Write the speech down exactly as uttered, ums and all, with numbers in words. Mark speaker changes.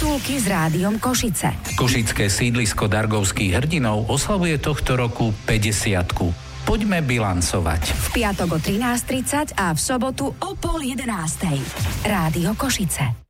Speaker 1: Titulky s Rádiom Košice.
Speaker 2: Košické sídlisko Dargovských hrdinov oslavuje tohto roku päťdesiatku. Poďme bilancovať.
Speaker 1: V piatok o trinásť tridsať a v sobotu o pol jedenástej. Rádio Košice.